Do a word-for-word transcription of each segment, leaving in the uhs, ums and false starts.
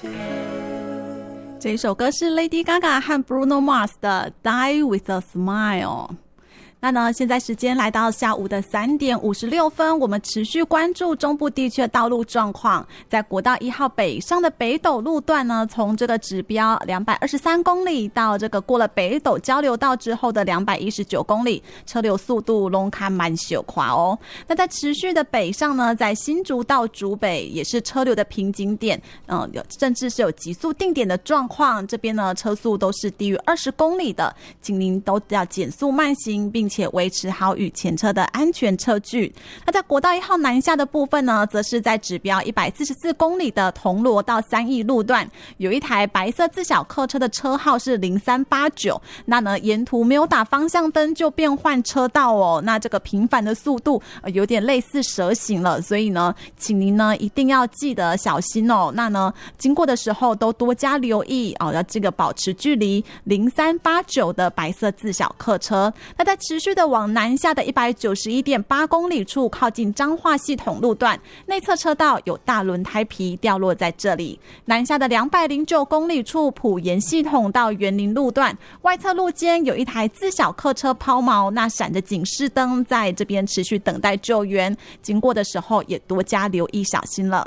这一首歌是 Lady Gaga 和 Bruno Mars 的 Die with a Smile。那呢，现在时间来到下午的三点五十六分，我们持续关注中部地区的道路状况。在国道一号北上的北斗路段呢，从这个指标两百二十三公里到这个过了北斗交流道之后的两百一十九公里，车流速度拢看蛮小垮哦。那在持续的北上呢，在新竹到竹北也是车流的瓶颈点，嗯，有甚至是有急速定点的状况。这边呢，车速都是低于二十公里的，请您都要减速慢行，并且且维持好与前车的安全车距。那在国道一号南下的部分呢，则是在指标一百四十四公里的铜锣到三义路段，有一台白色自小客车的车号是零三八九，那呢沿途没有打方向灯就变换车道哦，那这个频繁的速度、呃、有点类似蛇行了，所以呢请您呢一定要记得小心哦。那呢经过的时候都多加留意哦，要这个保持距离。零三八九的白色自小客车，那在持续的往南下的一百九十一点八公里处，靠近彰化系统路段内侧车道有大轮胎皮掉落在这里。南下的两百零九公里处，埔盐系统到园林路段外侧路肩有一台自小客车抛锚，那闪着警示灯在这边持续等待救援，经过的时候也多加留意小心了。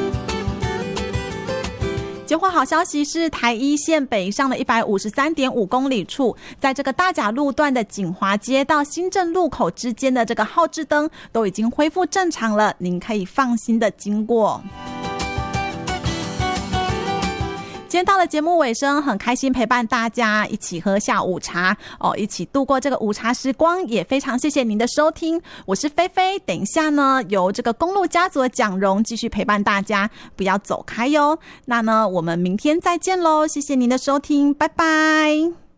结果好消息是，台一线北上的一百五十三点五公里处，在这个大甲路段的锦华街到新镇路口之间的这个号志灯都已经恢复正常了，您可以放心的经过。今天到了节目尾声，很开心陪伴大家一起喝下午茶哦，一起度过这个午茶时光，也非常谢谢您的收听，我是菲菲。等一下呢，由这个公路家族的蒋荣继续陪伴大家，不要走开哟。那呢，我们明天再见喽，谢谢您的收听，拜拜。